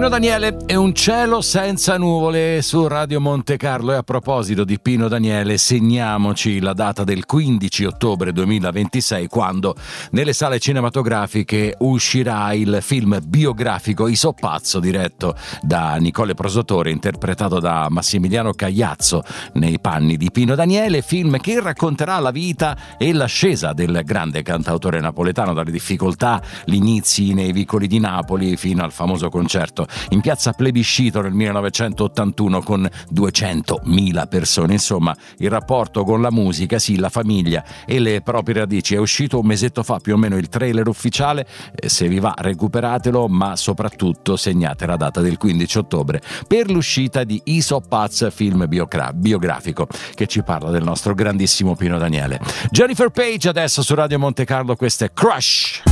Pino Daniele e un cielo senza nuvole su Radio Monte Carlo. E a proposito di Pino Daniele, segniamoci la data del 15 ottobre 2026, quando nelle sale cinematografiche uscirà il film biografico I so pazzo, diretto da Nicole Prosotore, interpretato da Massimiliano Cagliazzo nei panni di Pino Daniele, film che racconterà la vita e l'ascesa del grande cantautore napoletano, dalle difficoltà, gli inizi nei vicoli di Napoli fino al famoso concerto in piazza Plebiscito nel 1981 con 200.000 persone. Insomma, il rapporto con la musica, sì, la famiglia e le proprie radici. È uscito un mesetto fa più o meno il trailer ufficiale, se vi va recuperatelo, ma soprattutto segnate la data del 15 ottobre per l'uscita di I so pazzo, film biografico che ci parla del nostro grandissimo Pino Daniele. Jennifer Page adesso su Radio Monte Carlo, questo è Crush.